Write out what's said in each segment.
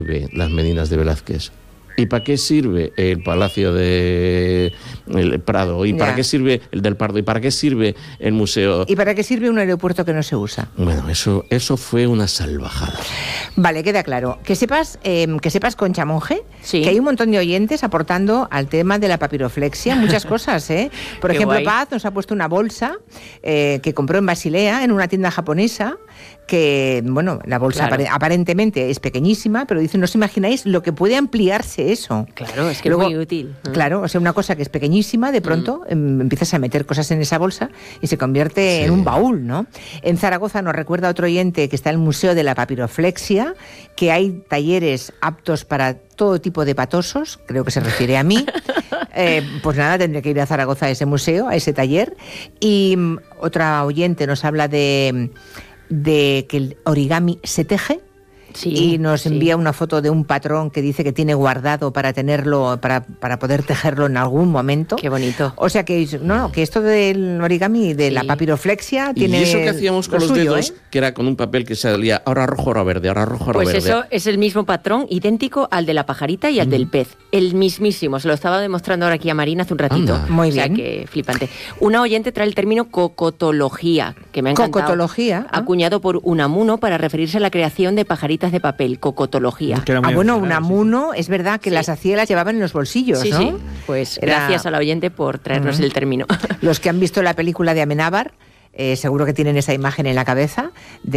las Meninas de Velázquez? ¿Y para qué sirve el Palacio de el Prado? ¿Y para qué sirve el del Pardo? ¿Y para qué sirve el museo? ¿Y para qué sirve un aeropuerto que no se usa? Bueno, eso fue una salvajada. Vale, queda claro. Que sepas, Concha Monge, sí, que hay un montón de oyentes aportando al tema de la papiroflexia muchas cosas, ¿eh? Por ejemplo, guay. Paz nos ha puesto una bolsa que compró en Basilea, en una tienda japonesa, que, bueno, la bolsa aparentemente es pequeñísima, pero dice, no os imagináis lo que puede ampliarse eso. Claro, es que luego, es muy útil. Claro, o sea, una cosa que es pequeñísima, de pronto empiezas a meter cosas en esa bolsa y se convierte en un baúl, ¿no? En Zaragoza nos recuerda otro oyente que está en el Museo de la Papiroflexia, que hay talleres aptos para todo tipo de patosos, creo que se refiere a mí. Pues nada, tendré que ir a Zaragoza a ese museo, a ese taller. Y otra oyente nos habla de que el origami se teje. Sí, y nos envía una foto de un patrón que dice que tiene guardado para tenerlo, para poder tejerlo en algún momento. Qué bonito. O sea que que esto del origami, de la papiroflexia, tiene. Y eso que hacíamos con los suyo, dedos, que era con un papel que salía ahora rojo, ahora verde, ahora rojo, ahora verde. Pues eso es el mismo patrón, idéntico al de la pajarita y al del pez. El mismísimo. Se lo estaba demostrando ahora aquí a Marina hace un ratito. Anda. Muy bien. O sea que flipante. Una oyente trae el término cocotología, que me ha encantado. Cocotología. Acuñado por Unamuno para referirse a la creación de pajaritas de papel. Cocotología. Bueno, Unamuno, es verdad que las hacía y las llevaban en los bolsillos, ¿no? Sí. Pues gracias a la oyente por traernos el término. Los que han visto la película de Amenábar, seguro que tienen esa imagen en la cabeza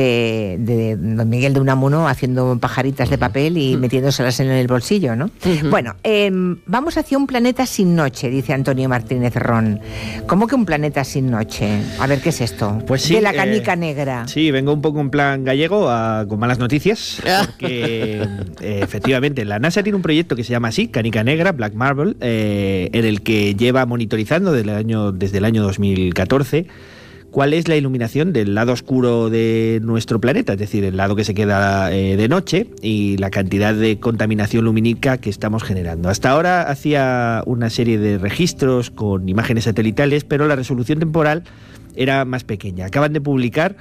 de don Miguel de Unamuno haciendo pajaritas de papel y metiéndoselas en el bolsillo, ¿no? Bueno, vamos hacia un planeta sin noche, dice Antonio Martínez Ron. ¿Cómo que un planeta sin noche? A ver, ¿qué es esto? Pues sí, de la canica negra. Sí, vengo un poco en plan gallego con malas noticias, porque efectivamente la NASA tiene un proyecto que se llama así, Canica Negra, Black Marble, en el que lleva monitorizando desde el año 2014 cuál es la iluminación del lado oscuro de nuestro planeta, es decir, el lado que se queda de noche y la cantidad de contaminación lumínica que estamos generando. Hasta ahora hacía una serie de registros con imágenes satelitales, pero la resolución temporal era más pequeña. Acaban de publicar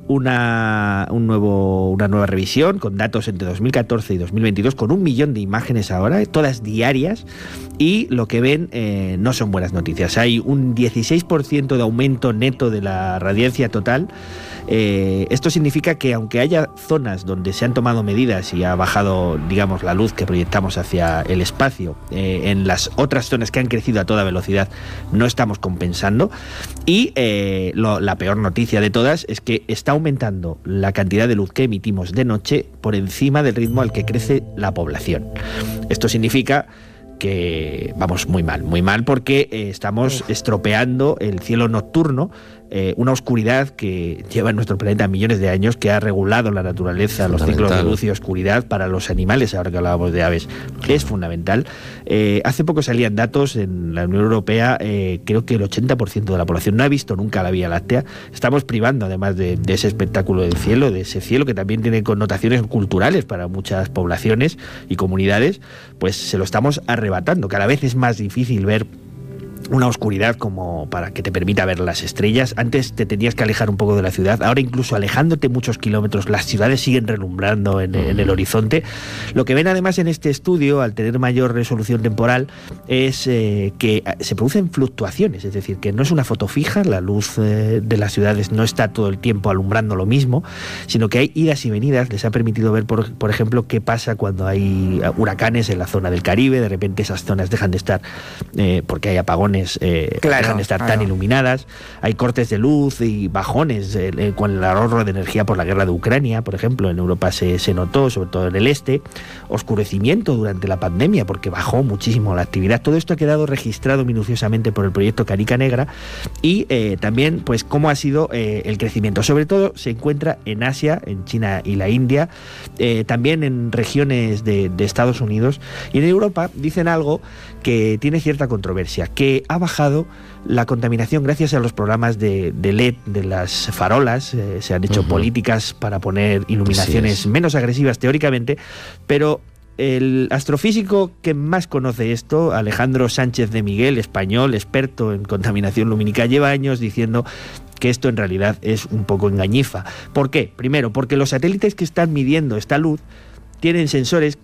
una nueva revisión con datos entre 2014 y 2022 con 1 millón de imágenes ahora, todas diarias, y lo que ven no son buenas noticias. Hay un 16% de aumento neto de la radiancia total. Esto significa que aunque haya zonas donde se han tomado medidas y ha bajado, digamos, la luz que proyectamos hacia el espacio, en las otras zonas que han crecido a toda velocidad no estamos compensando. Y la peor noticia de todas es que está aumentando la cantidad de luz que emitimos de noche por encima del ritmo al que crece la población. Esto significa que vamos muy mal porque estamos estropeando el cielo nocturno, una oscuridad que lleva en nuestro planeta millones de años, que ha regulado la naturaleza, los ciclos de luz y oscuridad para los animales. Ahora que hablábamos de aves, es fundamental. Hace poco salían datos en la Unión Europea, creo que el 80% de la población no ha visto nunca la Vía Láctea. Estamos privando además de ese espectáculo del cielo, de ese cielo que también tiene connotaciones culturales para muchas poblaciones y comunidades, pues se lo estamos arrebatando. Cada vez es más difícil ver una oscuridad como para que te permita ver las estrellas. Antes te tenías que alejar un poco de la ciudad, ahora incluso alejándote muchos kilómetros las ciudades siguen relumbrando en el horizonte. Lo que ven además en este estudio, al tener mayor resolución temporal, es que se producen fluctuaciones, es decir, que no es una foto fija, la luz de las ciudades no está todo el tiempo alumbrando lo mismo, sino que hay idas y venidas. Les ha permitido ver, por ejemplo, qué pasa cuando hay huracanes en la zona del Caribe. De repente esas zonas dejan de estar, porque hay apagones, dejan de estar tan iluminadas. Hay cortes de luz y bajones con el ahorro de energía por la guerra de Ucrania, por ejemplo. En Europa se notó, sobre todo en el este. Oscurecimiento durante la pandemia, porque bajó muchísimo la actividad. Todo esto ha quedado registrado minuciosamente por el proyecto Canica Negra. Y también, pues, cómo ha sido el crecimiento. Sobre todo se encuentra en Asia, en China y la India, también en regiones de Estados Unidos. Y en Europa dicen algo que tiene cierta controversia, que ha bajado la contaminación gracias a los programas de LED de las farolas. Se han hecho políticas para poner iluminaciones menos agresivas teóricamente, pero el astrofísico que más conoce esto, Alejandro Sánchez de Miguel, español, experto en contaminación lumínica, lleva años diciendo que esto en realidad es un poco engañifa. ¿Por qué? Primero, porque los satélites que están midiendo esta luz tienen sensores